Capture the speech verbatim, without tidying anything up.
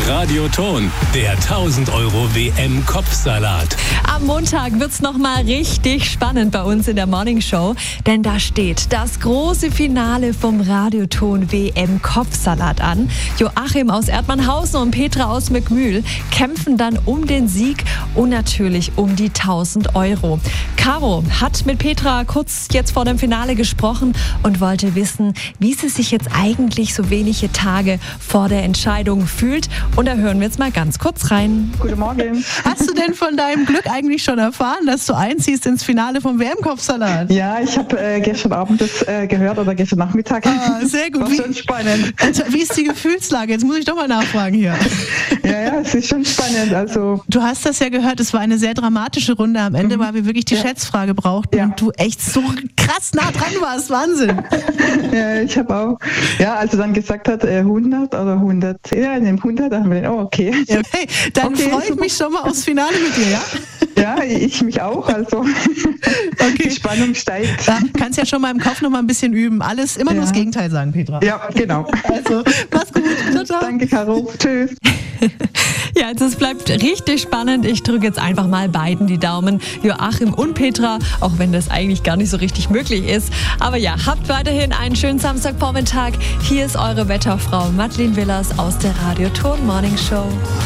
Radioton, der tausend Euro W M-Kopfsalat. Am Montag wird's noch mal richtig spannend bei uns in der Morning Show, denn da steht das große Finale vom Radioton W M-Kopfsalat an. Joachim aus Erdmannhausen und Petra aus Mückmühl kämpfen dann um den Sieg und natürlich um die tausend Euro. Caro hat mit Petra kurz jetzt vor dem Finale gesprochen und wollte wissen, wie sie sich jetzt eigentlich so wenige Tage vor der Entscheidung fühlt. Und da hören wir jetzt mal ganz kurz rein. Guten Morgen. Hast du denn von deinem Glück eigentlich schon erfahren, dass du einziehst ins Finale vom W M-Kopfsalat? Ja, ich habe äh, gestern Abend das äh, gehört oder gestern Nachmittag. Ah, sehr gut. War schon spannend. Also, wie ist die Gefühlslage? Jetzt muss ich doch mal nachfragen hier. Ja, ja, es ist schon spannend. Also Du hast das ja gehört, es war eine sehr dramatische Runde am Ende, Mhm. weil wir wirklich die Ja. Schätzfrage brauchten Ja. und du echt so krass nah dran warst. Wahnsinn. ja, ich habe auch, ja, als er dann gesagt hat, äh, hundert oder hundert, ja, in dem hundert, da haben wir gedacht, oh, okay. Ja, okay, dann Okay, freue ich super. mich schon mal aufs Finale mit dir, ja? Ja, ich mich auch, also die Spannung steigt. Da kannst ja schon mal im Kopf noch mal ein bisschen üben. Alles immer nur Ja. das Gegenteil sagen, Petra. Ja, genau. Also, mach's gut. Ciao, ciao. Danke, Caro. Tschüss. Ja, also es bleibt richtig spannend. Ich drücke jetzt einfach mal beiden die Daumen, Joachim und Petra, auch wenn das eigentlich gar nicht so richtig möglich ist. Aber ja, habt weiterhin einen schönen Samstagvormittag. Hier ist eure Wetterfrau Madeleine Willers aus der Radioton Morning Show.